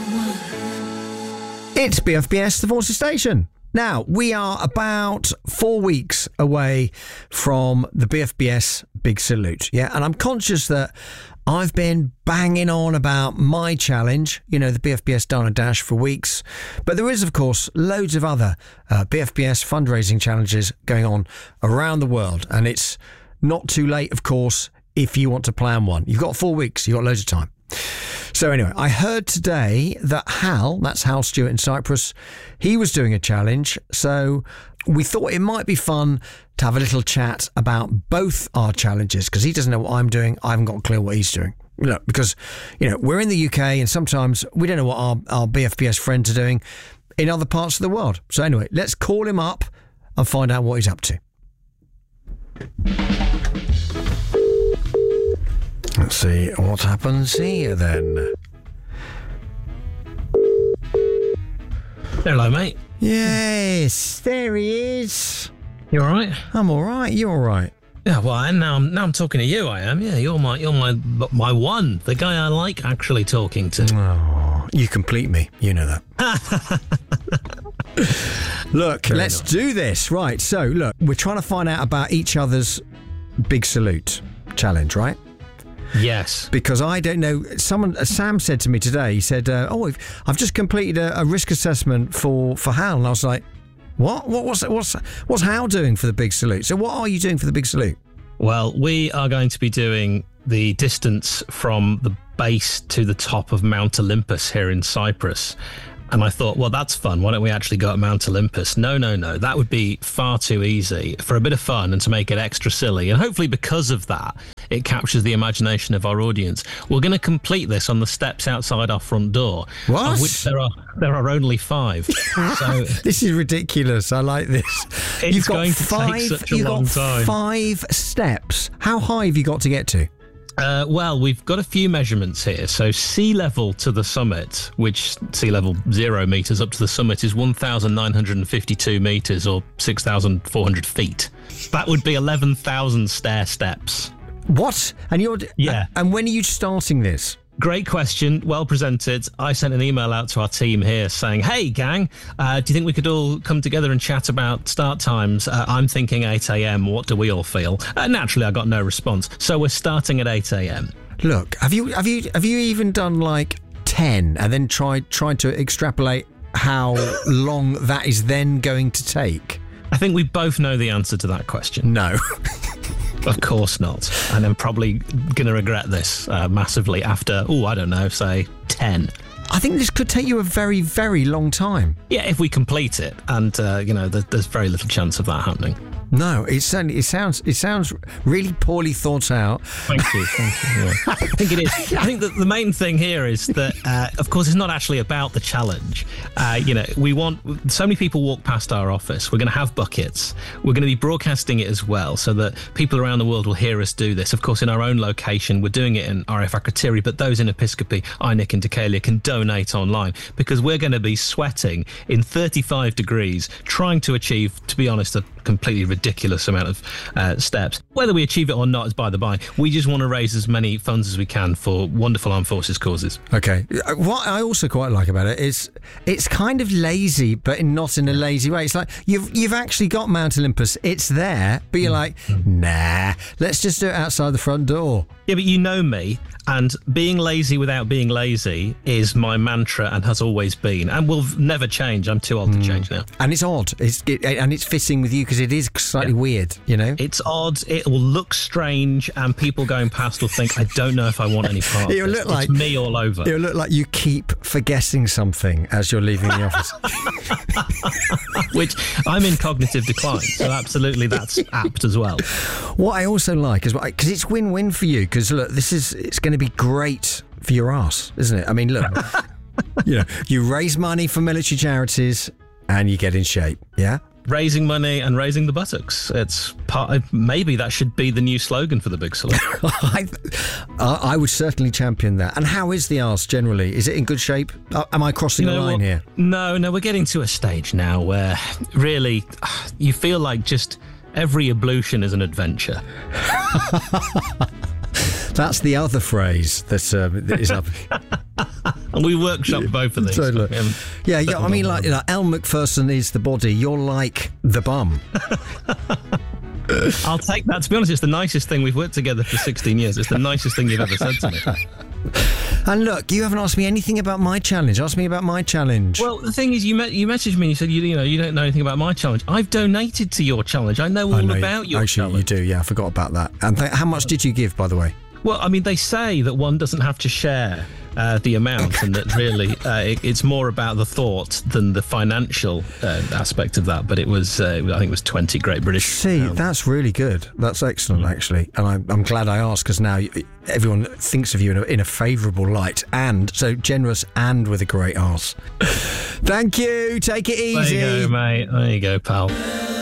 It's BFBS, the Voices Station. Now, we are about 4 weeks away from the BFBS Big Salute. Yeah, and I'm conscious that I've been banging on about my challenge, the BFBS Dana Dash, for weeks. But there is, of course, loads of other BFBS fundraising challenges going on around the world. And it's not too late, of course, if you want to plan one. You've got 4 weeks. You've got loads of time. So anyway, I heard today that Hal, that's Hal Stewart in Cyprus, he was doing a challenge. So we thought it might be fun to have a little chat about both our challenges, because he doesn't know what I'm doing. I haven't got a clue what he's doing. Look, because, we're in the UK and sometimes we don't know what our BFBS friends are doing in other parts of the world. So anyway, let's call him up and find out what he's up to. Let's see what happens here then. Hello, mate. Yes, there he is. You all right? I'm all right. You all right? Yeah. Well, now I'm talking to you. I am. Yeah. You're my one. The guy I like actually talking to. Oh, you complete me. You know that. Look, let's do this. Right. So, look, we're trying to find out about each other's Big Salute challenge, right? Yes. Because I don't know. Sam said to me today, he said, I've just completed a risk assessment for Hal. And I was like, what? What's Hal doing for the Big Salute? So what are you doing for the Big Salute? Well, we are going to be doing the distance from the base to the top of Mount Olympus here in Cyprus. And I thought, well, that's fun. Why don't we actually go at Mount Olympus? No. That would be far too easy. For a bit of fun and to make it extra silly. And hopefully because of that, it captures the imagination of our audience. We're going to complete this on the steps outside our front door. What? Of which there are only 5. So this is ridiculous. I like this. It's going to take such a long time. 5 steps. How high have you got to get to? Well, we've got a few measurements here. So sea level to the summit, which sea level 0 metres up to the summit, is 1,952 metres or 6,400 feet. That would be 11,000 stair steps. What? And yeah. And when are you starting this? Great question. Well presented. I sent an email out to our team here saying, hey, gang, do you think we could all come together and chat about start times? I'm thinking 8 a.m. What do we all feel? Naturally, I got no response. So we're starting at 8 a.m. Look, have you even done like 10 and then tried to extrapolate how long that is then going to take? I think we both know the answer to that question. No. Of course not. And I'm probably going to regret this massively after, I don't know, say 10. I think this could take you a very, very long time. Yeah, if we complete it. And, there's very little chance of that happening. No, it sounds really poorly thought out. Thank you. Yeah. I think it is. I think that the main thing here is that, of course, it's not actually about the challenge. We want so many people walk past our office. We're going to have buckets. We're going to be broadcasting it as well, so that people around the world will hear us do this. Of course, in our own location, we're doing it in RF Akrotiri, but those in Episcopi, Einik and Deucalion can donate online, because we're going to be sweating in 35 degrees, trying to achieve, to be honest, a completely ridiculous amount of steps. Whether we achieve it or not is by the by. We just want to raise as many funds as we can for wonderful armed forces causes. Okay. What I also quite like about it is it's kind of lazy, but not in a lazy way. It's like you've actually got Mount Olympus. It's there, but you're like, nah, let's just do it outside the front door. Yeah, but you know me, and being lazy without being lazy is my mantra and has always been, and will never change. I'm too old to change now. And it's odd. And it's fitting with you because it is slightly weird, It's odd. It will look strange, and people going past will think, I don't know if I want any part of It'll this. look like, it's me all over. It'll look like you keep forgetting something as you're leaving the office. Which I'm in cognitive decline, so absolutely that's apt as well. What I also like is, because it's win-win for you, because look, it's going to be great for your ass, isn't it? I mean, look, you raise money for military charities and you get in shape, yeah? Raising money and raising the buttocks. It's maybe that should be the new slogan for the Big Salute. I would certainly champion that. And how is the arse generally? Is it in good shape? Am I crossing the line here? No, we're getting to a stage now where really you feel like just every ablution is an adventure. That's the other phrase that is up. And we workshopped both of these. Totally. Yeah. I mean, like Al McPherson is the body. You're like the bum. I'll take that. To be honest, it's the nicest thing. We've worked together for 16 years. It's the nicest thing you've ever said to me. And look, you haven't asked me anything about my challenge. Ask me about my challenge. Well, the thing is, you messaged me and you said, you don't know anything about my challenge. I've donated to your challenge. I know all about your challenge. You do, yeah. I forgot about that. And how much did you give, by the way? Well, I mean, they say that one doesn't have to share the amount, and that really it's more about the thought than the financial aspect of that. But it was, I think it was 20 Great British pounds. That's really good. That's excellent, actually. And I'm glad I asked, because now everyone thinks of you in a favourable light, and so generous and with a great arse. Thank you. Take it easy. There you go, mate. There you go, pal.